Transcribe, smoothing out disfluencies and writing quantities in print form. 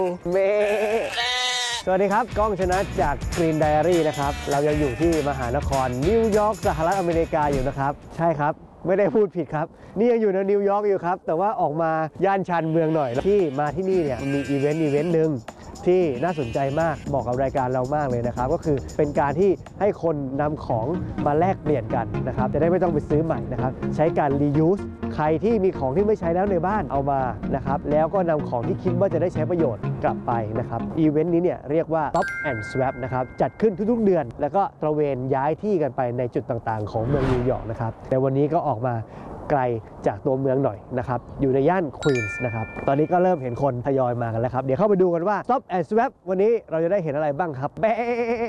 เมสวัสดีครับก้องชนะจาก Green Diary นะครับเรายังอยู่ที่มหานครนิวยอร์กสหรัฐอเมริกาอยู่นะครับใช่ครับไม่ได้พูดผิดครับนี่ยังอยู่ในนิวยอร์กอยู่ครับแต่ว่าออกมาย่านชานเมืองหน่อยที่มาที่นี่เนี่ยมีอีเวนต์หนึ่งที่น่าสนใจมากเหมาะกับรายการเรามากเลยนะครับก็คือเป็นการที่ให้คนนำของมาแลกเปลี่ยนกันนะครับจะได้ไม่ต้องไปซื้อใหม่นะครับใช้การ reuse ใครที่มีของที่ไม่ใช้แล้วในบ้านเอามานะครับแล้วก็นำของที่คิดว่าจะได้ใช้ประโยชน์กลับไปนะครับอีเวนต์นี้เนี่ยเรียกว่า Stop and Swap นะครับจัดขึ้นทุกๆเดือนแล้วก็ตระเวนย้ายที่กันไปในจุดต่างๆของเมืองนิวยอร์กนะครับแต่วันนี้ก็ออกมาไกลจากตัวเมืองหน่อยนะครับอยู่ในย่านควีนส์นะครับตอนนี้ก็เริ่มเห็นคนทยอยมากันแล้วครับเดี๋ยวเข้าไปดูกันว่า Stop and Swap วันนี้เราจะได้เห็นอะไรบ้างครับ